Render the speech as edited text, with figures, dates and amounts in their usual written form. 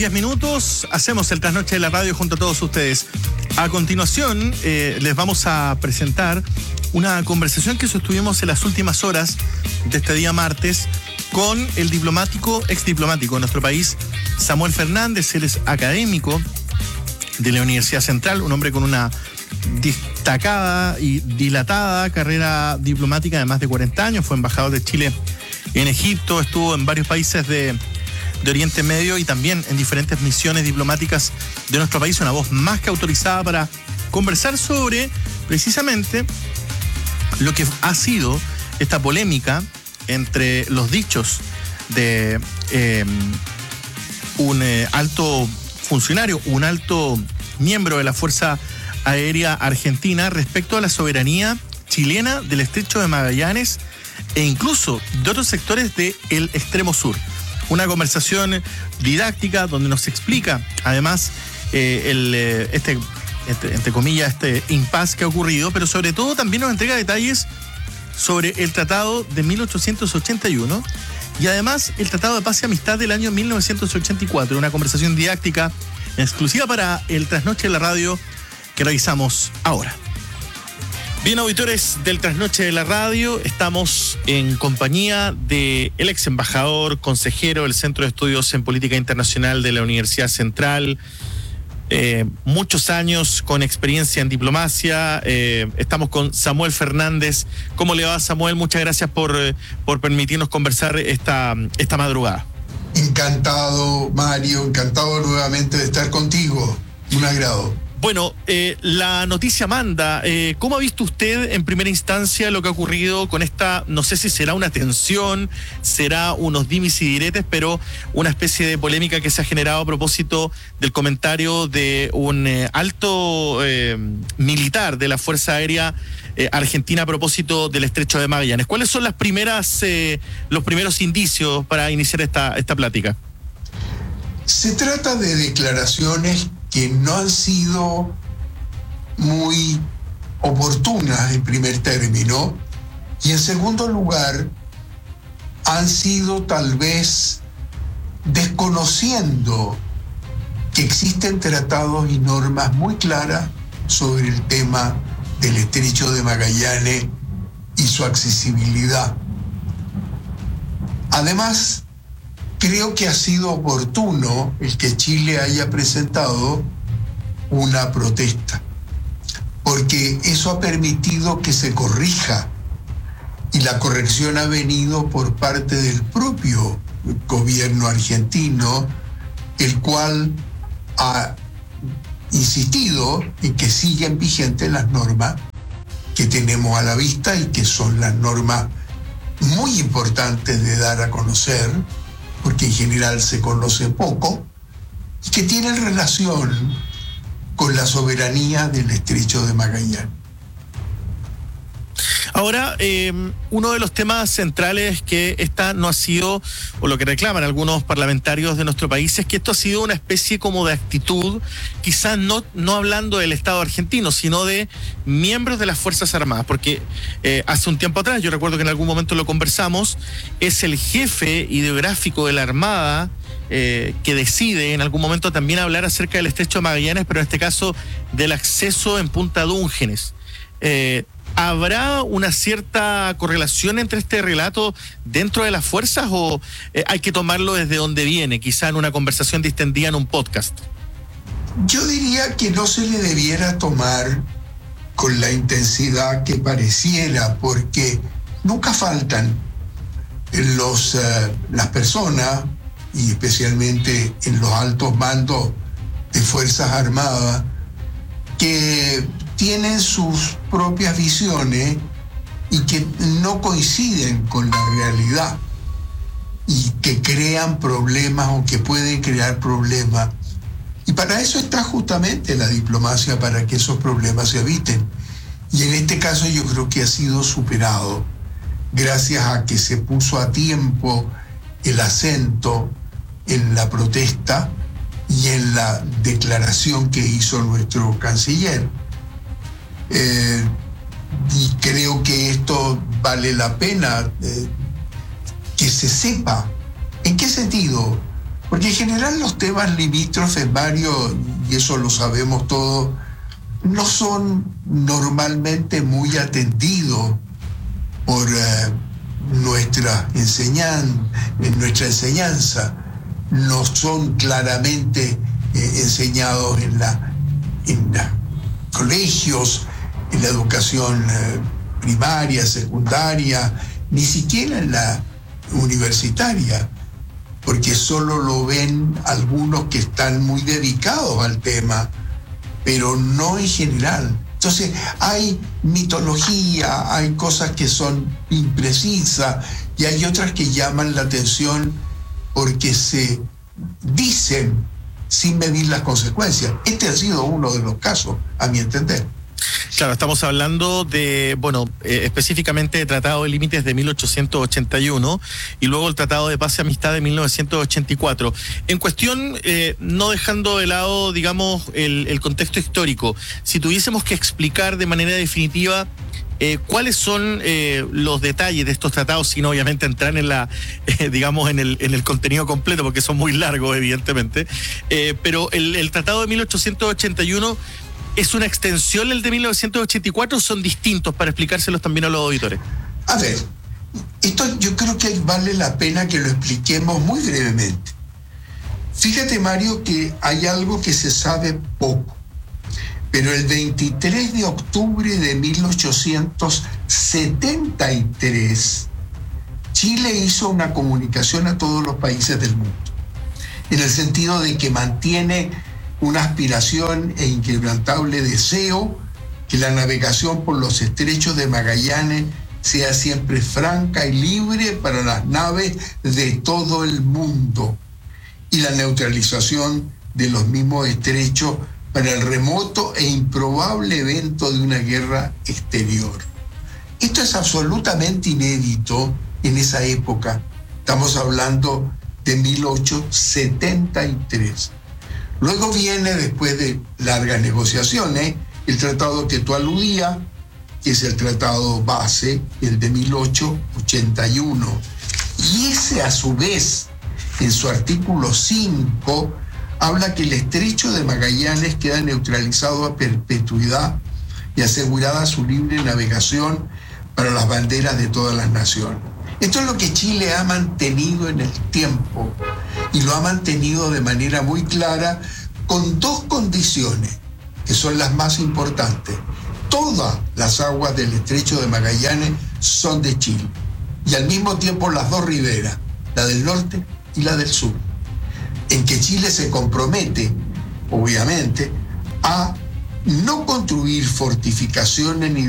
10 minutos, hacemos el trasnoche de la radio junto a todos ustedes. A continuación, les vamos a presentar una conversación que sostuvimos en las últimas horas de este día martes con el ex diplomático de nuestro país, Samuel Fernández. Él es académico de la Universidad Central, un hombre con una destacada y dilatada carrera diplomática de más de 40 años. Fue embajador de Chile en Egipto, estuvo en varios países de Oriente Medio y también en diferentes misiones diplomáticas de nuestro país. Una voz más que autorizada para conversar sobre precisamente lo que ha sido esta polémica entre los dichos de un alto funcionario, un alto miembro de la Fuerza Aérea Argentina respecto a la soberanía chilena del Estrecho de Magallanes e incluso de otros sectores del extremo sur. Una conversación didáctica donde nos explica además entre comillas, este impasse que ha ocurrido, pero sobre todo también nos entrega detalles sobre el Tratado de 1881 y además el Tratado de Paz y Amistad del año 1984. Una conversación didáctica exclusiva para el trasnoche de la radio que realizamos ahora. Bien, auditores del Trasnoche de la Radio, estamos en compañía del ex embajador, consejero del Centro de Estudios en Política Internacional de la Universidad Central, muchos años con experiencia en diplomacia. Estamos con Samuel Fernández. ¿Cómo le va, Samuel? Muchas gracias por permitirnos conversar esta madrugada. Encantado, Mario, encantado nuevamente de estar contigo. Un agrado. Bueno, la noticia manda. ¿Cómo ha visto usted en primera instancia lo que ha ocurrido con esta, no sé si será una tensión, será unos dimis y diretes, pero una especie de polémica que se ha generado a propósito del comentario de un alto militar de la Fuerza Aérea Argentina a propósito del Estrecho de Magallanes? ¿Cuáles son los primeros indicios para iniciar esta plática? Se trata de declaraciones que no han sido muy oportunas en primer término, y en segundo lugar han sido tal vez desconociendo que existen tratados y normas muy claras sobre el tema del Estrecho de Magallanes y su accesibilidad. Además, creo que ha sido oportuno el que Chile haya presentado una protesta, porque eso ha permitido que se corrija, y la corrección ha venido por parte del propio gobierno argentino, el cual ha insistido en que siguen vigentes las normas que tenemos a la vista y que son las normas muy importantes de dar a conocer, porque en general se conoce poco, y que tienen relación con la soberanía del Estrecho de Magallanes. Ahora, uno de los temas centrales que esta no ha sido, o lo que reclaman algunos parlamentarios de nuestro país, es que esto ha sido una especie como de actitud, quizás no hablando del Estado argentino, sino de miembros de las Fuerzas Armadas, porque hace un tiempo atrás, yo recuerdo que en algún momento lo conversamos, es el jefe ideográfico de la Armada que decide en algún momento también hablar acerca del Estrecho de Magallanes, pero en este caso del acceso en Punta Dúngenes. ¿Habrá una cierta correlación entre este relato dentro de las fuerzas o hay que tomarlo desde donde viene, quizá en una conversación distendida en un podcast? Yo diría que no se le debiera tomar con la intensidad que pareciera, porque nunca faltan las personas, y especialmente en los altos mandos de Fuerzas Armadas, que tienen sus propias visiones y que no coinciden con la realidad y que crean problemas o que pueden crear problemas. Y para eso está justamente la diplomacia, para que esos problemas se eviten. Y en este caso yo creo que ha sido superado gracias a que se puso a tiempo el acento en la protesta y en la declaración que hizo nuestro canciller. Y creo que esto vale la pena que se sepa. ¿En qué sentido? Porque en general los temas limítrofes, Mario, y eso lo sabemos todos, no son normalmente muy atendidos por nuestra enseñanza. No son claramente enseñados en los colegios, en la educación primaria, secundaria, ni siquiera en la universitaria, porque solo lo ven algunos que están muy dedicados al tema, pero no en general. Entonces hay mitología, hay cosas que son imprecisas y hay otras que llaman la atención porque se dicen sin medir las consecuencias. Este ha sido uno de los casos, a mi entender. Claro, estamos hablando de, específicamente de Tratado de Límites de 1881 y luego el Tratado de Paz y Amistad de 1984. En cuestión, no dejando de lado, digamos, el contexto histórico, si tuviésemos que explicar de manera definitiva ¿cuáles son los detalles de estos tratados, sin obviamente entrar en en el contenido completo, porque son muy largos, evidentemente? Pero el Tratado de 1881 ¿es una extensión del de 1984 o son distintos, para explicárselos también a los auditores? A ver, esto yo creo que vale la pena que lo expliquemos muy brevemente. Fíjate, Mario, que hay algo que se sabe poco, pero el 23 de octubre de 1873, Chile hizo una comunicación a todos los países del mundo, en el sentido de que mantiene una aspiración e inquebrantable deseo que la navegación por los estrechos de Magallanes sea siempre franca y libre para las naves de todo el mundo, y la neutralización de los mismos estrechos para el remoto e improbable evento de una guerra exterior. Esto es absolutamente inédito en esa época. Estamos hablando de 1873. Luego viene, después de largas negociaciones, el tratado que tú aludías, que es el tratado base, el de 1881. Y ese, a su vez, en su artículo 5, habla que el estrecho de Magallanes queda neutralizado a perpetuidad y asegurada su libre navegación para las banderas de todas las naciones. Esto es lo que Chile ha mantenido en el tiempo, y lo ha mantenido de manera muy clara, con dos condiciones que son las más importantes. Todas las aguas del estrecho de Magallanes son de Chile, y al mismo tiempo las dos riberas, la del norte y la del sur, en que Chile se compromete, obviamente, a no construir fortificaciones ni